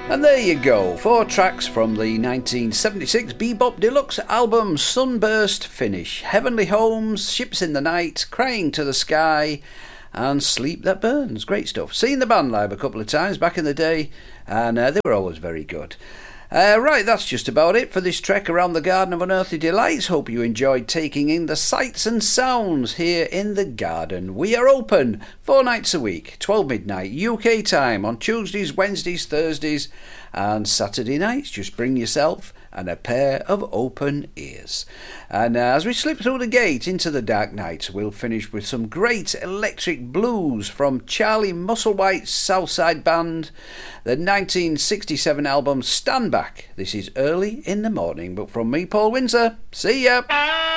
And there you go, 4 tracks from the 1976 Bebop Deluxe album Sunburst Finish. Heavenly Homes, Ships in the Night, Crying to the Sky and Sleep That Burns. Great stuff. Seen the band live a couple of times back in the day and they were always very good. Right, that's just about it for this trek around the Garden of Unearthly Delights. Hope you enjoyed taking in the sights and sounds here in the garden. We are open 4 nights a week, 12 midnight UK time on Tuesdays, Wednesdays, Thursdays and Saturday nights. Just bring yourself and a pair of open ears. And as we slip through the gate into the dark night, we'll finish with some great electric blues from Charlie Musselwhite's Southside Band, the 1967 album Stand Back. This is Early in the Morning, but from me, Paul Windsor, see ya!